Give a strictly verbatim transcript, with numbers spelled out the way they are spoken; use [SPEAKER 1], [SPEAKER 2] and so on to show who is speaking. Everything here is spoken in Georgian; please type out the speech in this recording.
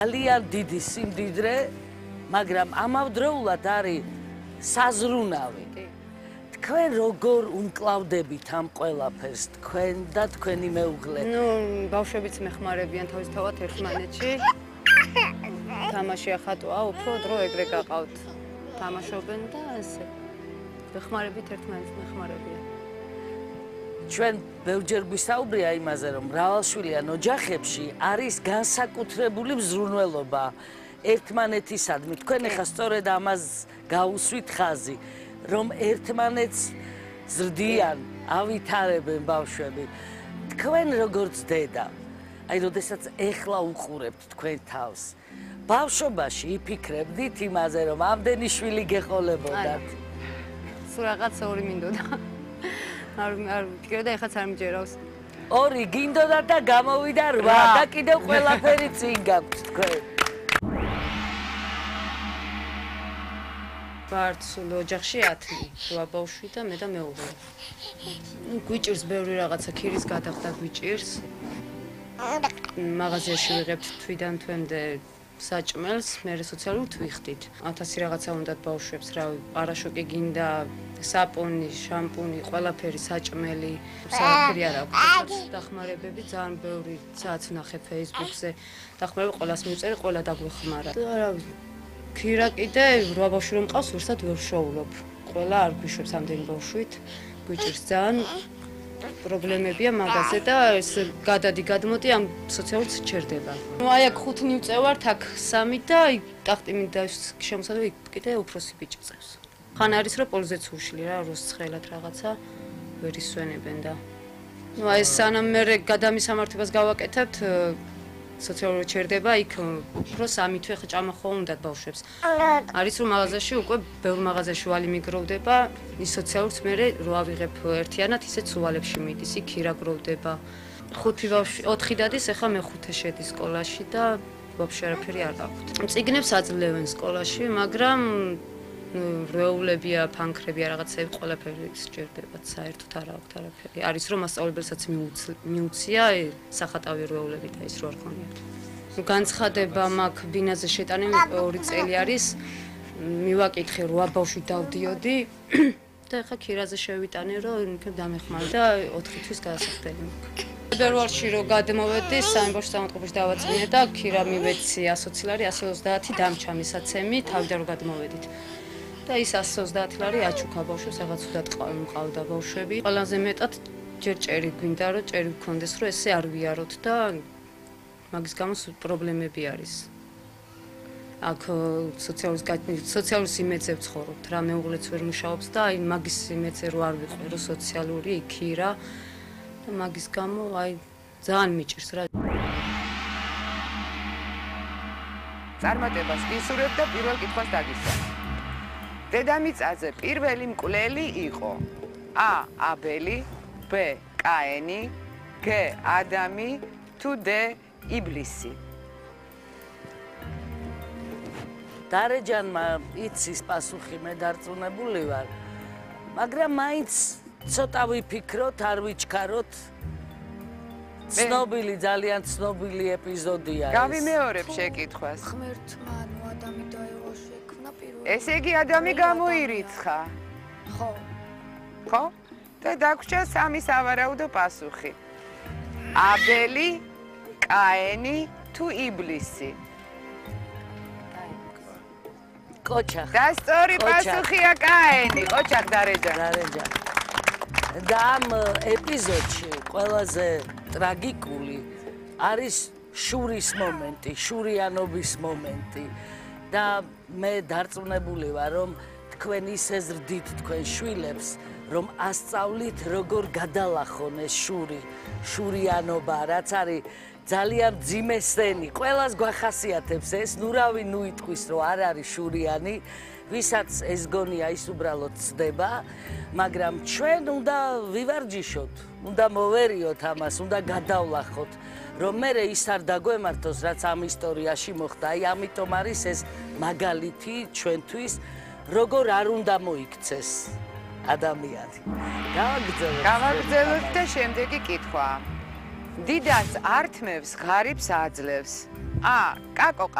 [SPEAKER 1] ძალიან დიდი სიმდიდრე, მაგრამ ამავდროულად არის საზრუნავი. თქვენ როგორ უმკლავდებით ამ ყველაფერს, თქვენ და თქვენი მეუღლე?
[SPEAKER 2] ნუ ბავშვებიც მეხმარებიან თავისთავად ერთმანეთში. თამაში ახატვა, უფრო დრო ეგრე გაყავთ. თამაშობენ და ესე. მეხმარებით ერთმანეთს მეხმარებიან.
[SPEAKER 1] ჩვენ ბევრჯერ გვისაუბრია იმაზე, რომ მრავალშვილიან ოჯახებში არის განსაკუთრებული მზრუნველობა ერთმანეთისადმი. თქვენ ახლა სწორედ ამას გაუსვით ხაზი, რომ ერთმანეთს ზრდიან, ავითარებენ ბავშვები. თქვენ როგორც დედა, აი როდესაც ეხლა უყურებთ თქვენ თავს, ბავშვობაში იფიქრებდით იმაზე, რომ ამდენი შვილი გეყოლებოდათ?
[SPEAKER 2] სულ რაღაც ორი მინდოდა. არ არ ვფიქრე და ეხაც არ მიჯერავს.
[SPEAKER 1] ორი გინდოდა და გამოვიდა რვა და კიდევ ყველაფერი წინ გაქვთ თქვენ.
[SPEAKER 2] ვართ სულ ოჯახში ათი, რვა ბავშვი და მე და მეუღლე. გვიჭირს ბევრი რაღაცა, ქირის გადახდა გვიჭირს. მაღაზიაში ვიღებთ თვიდან თვემდე საჭმელს, მე სოციალურად ვიხდით. ათასი რაღაცა უნდათ ბავშვებს, რა პარაშოკი გინდა, საპონი, შამპუნი, ყველაფერი საჭმელი, საერთი არ აქვს. დახმარებები ძალიან ბევრი, სადაც ვნახე Facebook-ზე. დახმარება ყველას მივწერე, ყველა დაგვეხმარა. არა ვიცი. ქირა კიდე რვა ბავშვი რომ მყავს, ვერსად ვერ შოულობ. ყველა არ გვიშვებს ამდენი ბავშვით. გვიჭირს ძალიან პრობლემებია მაგაზე და ეს გადადი გადმოდი ამ სოციალურად ჩერდება. ნუ აი აქ ხუთი მივწევართ, აქ სამი და აი ტახტი მინდა შემოსადო იქ კიდე უფროსი ბიჭი წევს. ხან არის რომ პოლზეც უშლი რა, როს ცხელად რაღაცა ვერ ისვენებენ და ნუ აი სანამ მე გადამისამართებას გავაკეთებთ სოციალურად ჩერდება იქ უფრო სამი თვე ხა ჭამა ხო უნდათ ბავშვებს. არის რომ მაღაზიაში უკვე ბევრ მაღაზიაში ვალი მიგროვდება, ის სოციალურს მე რო ავიღებ ერთიანად ისე ცუვალებში მიდის, იქ ქირა გროვდება. ხუთი ბავშვი, ოთხი დადის, ახლა მეხუთე შედის სკოლაში და ვაფშე არაფერი არ გაქვთ. წიგნებს აძლევენ სკოლაში, მაგრამ რეულებია, ფანქრებია, რაღაცები ყველაფერი სჭირდებათ, საერთოდ არ აქვთ არაფერი. არის რომ მასწავლებელსაც მიუცია სახატავი რეულებით და ის რო არ ხონიათ. განცხადება მაქვს ბინაზე შეტანილი ორი წელი არის. მივაკითხე რვა ბავშვი დავდიოდი და ახლა ქირაზე შევიტანე რომ იქ დამეხმარე და ოთხი თვის გადასახდელი მაქვს. ფებრუარში რო გადმოვედი, სამი ბავშვი სამწყობში დავაწმინე და ქირა მივეცი ასოცი ლარი, ასი ოცდაათი დამჩა მისაცემი, თავიდან რო გადმოვედით. და ის ასი ოცდაათი ლარი აჩუქა ბავშვებს, რაღაც უდად მყავდა ბავშვები. ყველაზე მეტად ჯერ ჭერი გვინდა, რომ ჭერი გქონდეს, რომ ესე არ ვიაროთ და მაგის გამო პრობლემები არის. აქ სოციალურ იმედზე ვცხოვრობთ, რა მეუღლეც ვერ მუშაობს და აი მაგის იმედზე რო არ ვიყო, რომ სოციალური იქირა და მაგის გამო აი ძალიან მიჭირს რა.
[SPEAKER 3] წარმატებას გისურვებ და პირველ კითხვას დაგისვა. დედამიწაზე პირველი მკვლელი იყო A. აბელი, B. კაენი, G. ადამი, თუ D. იბლისი.
[SPEAKER 1] დარეჯანმა იცის პასუხი, მე დარწმუნებული ვარ, მაგრამ მაინც ცოტა ვიფიქროთ, არ ვიჩქაროთ. ცნობილი, ძალიან ცნობილი ეპიზოდია ეს.
[SPEAKER 3] გავიმეორებ შეკითხვას.
[SPEAKER 4] ღმერთმა ანუ ადამი დაევა შექმნა პირველი.
[SPEAKER 3] ესე იგი ადამი გამოირიცხა.
[SPEAKER 4] ხო.
[SPEAKER 3] ხო? და დაგვრჩა სამი სავარაუდო პასუხი. აბელი, კაენი თუ იბლისი.
[SPEAKER 1] კოჩახ.
[SPEAKER 3] და სწორი პასუხია კაენი, კოჩახ დარეჯან.
[SPEAKER 1] დარეჯან. და ამ ეპიზოდში ყველაზე ტრაგიკული არის შურის მომენტი, შურიანობის მომენტი და მე დარწმუნებული ვარ, რომ თქვენ ისე ზრდით თქვენ შვილებს, რომ ასწავლით როგორ გადალახონ ეს შური, შურიანობა, რაც არის ძალიან მძიმე სცენი. ყველას გვახასიათებს ეს, ნუ რავი ნუ იტყვის, რომ არ არის შურიანი, ვისაც ეს გონია ის უბრალოდ ცდება, მაგრამ ჩვენ უნდა ვივარჯიშოთ, უნდა მოვერიოთ ამას, უნდა გადავლახოთ, რომ მერე ის არ დაგვემართოს, რაც ამ ისტორიაში მოხდა. აი ამიტომ არის ეს მაგალითი ჩვენთვის, როგორ არ უნდა მოიქცეს ადამიანი. გავაგრძელოთ.
[SPEAKER 3] გავაგრძელოთ და შემდეგი კითხვა. დიდას ართმევს, ღარიბს აძლევს. ა. კაკო